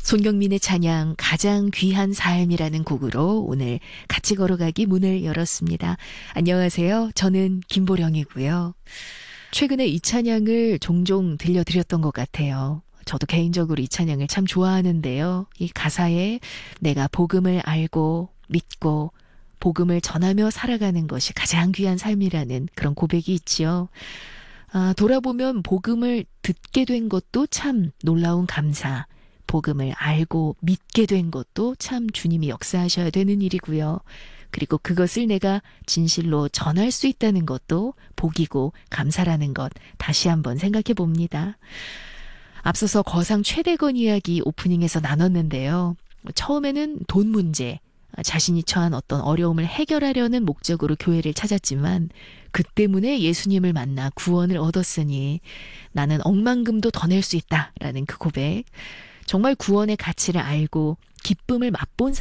손경민의 찬양 가장 귀한 삶이라는 곡으로 오늘 같이 걸어가기 문을 열었습니다. 안녕하세요. 저는 김보령이고요. 최근에 이 찬양을 종종 들려드렸던 것 같아요. 저도 개인적으로 이 찬양을 참 좋아하는데요. 이 가사에 내가 복음을 알고 믿고 복음을 전하며 살아가는 것이 가장 귀한 삶이라는 그런 고백이 있지요. 돌아보면 복음을 듣게 된 것도 참 놀라운 감사, 복음을 알고 믿게 된 것도 참 주님이 역사하셔야 되는 일이고요. 그리고 그것을 내가 진실로 전할 수 있다는 것도 복이고 감사라는 것 다시 한번 생각해 봅니다. 앞서서 거상 최대건 이야기 오프닝에서 나눴는데요. 처음에는 돈 문제, 자신이 처한 어떤 어려움을 해결하려는 목적으로 교회를 찾았지만 그 때문에 예수님을 만나 구원을 얻었으니 나는 억만금도 더 낼 수 있다라는 그 고백. 정말 구원의 가치를 알고 기쁨을 맛본